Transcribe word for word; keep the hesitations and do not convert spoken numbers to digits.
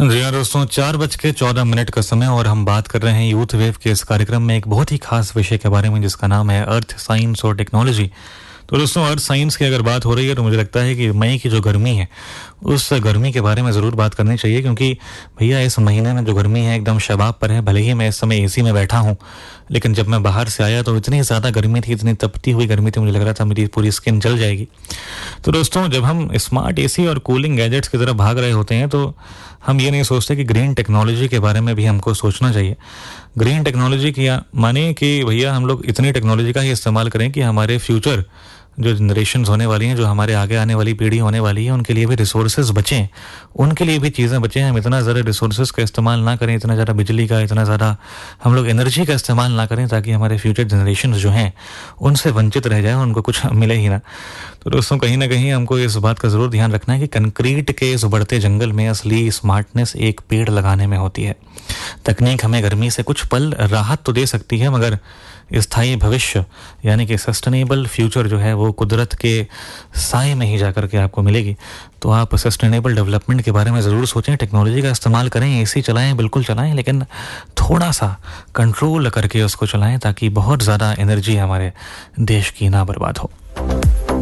जी हाँ दोस्तों, चार बज के चौदह मिनट का समय और हम बात कर रहे हैं यूथ वेव के इस कार्यक्रम में एक बहुत ही खास विषय के बारे में जिसका नाम है अर्थ साइंस और टेक्नोलॉजी। तो दोस्तों, अर्थ साइंस की अगर बात हो रही है तो मुझे लगता है कि मई की जो गर्मी है उस गर्मी के बारे में ज़रूर बात करनी चाहिए, क्योंकि भैया इस महीने में जो गर्मी है एकदम शबाब पर है। भले ही मैं इस समय एसी में बैठा हूँ, लेकिन जब मैं बाहर से आया तो इतनी ज़्यादा गर्मी थी, इतनी तपती हुई गर्मी थी, मुझे लग रहा था मेरी पूरी स्किन जल जाएगी। तो दोस्तों, जब हम स्मार्ट एसी और कूलिंग गैजेट्स की तरफ भाग रहे होते हैं तो हम ये नहीं सोचते कि ग्रीन टेक्नोलॉजी के बारे में भी हमको सोचना चाहिए। ग्रीन टेक्नोलॉजी की माने कि भैया हम लोग इतनी टेक्नोलॉजी का ही इस्तेमाल करें कि हमारे फ्यूचर जो जनरेशन्स होने वाली हैं, जो हमारे आगे आने वाली पीढ़ी होने वाली है, उनके लिए भी रिसोर्सेज बचें, उनके लिए भी चीज़ें बचें। हम इतना ज़्यादा रिसोर्सेज का इस्तेमाल ना करें, इतना ज़्यादा बिजली का, इतना ज़्यादा हम लोग एनर्जी का इस्तेमाल ना करें, ताकि हमारे फ्यूचर जनरेशन्स जो हैं उनसे वंचित रह जाए, उनको कुछ मिले ही ना। तो दोस्तों, कहीं ना कहीं हमको इस बात का ज़रूर ध्यान रखना है कि कंक्रीट के इस बढ़ते जंगल में असली स्मार्टनेस एक पेड़ लगाने में होती है। तकनीक हमें गर्मी से कुछ पल राहत तो दे सकती है, मगर स्थायी भविष्य यानी कि सस्टेनेबल फ्यूचर जो है वो कुदरत के साए में ही जाकर के आपको मिलेगी। तो आप सस्टेनेबल डेवलपमेंट के बारे में ज़रूर सोचें, टेक्नोलॉजी का इस्तेमाल करें, एसी चलाएं, बिल्कुल चलाएं, लेकिन थोड़ा सा कंट्रोल करके उसको चलाएं, ताकि बहुत ज़्यादा एनर्जी हमारे देश की ना बर्बाद हो।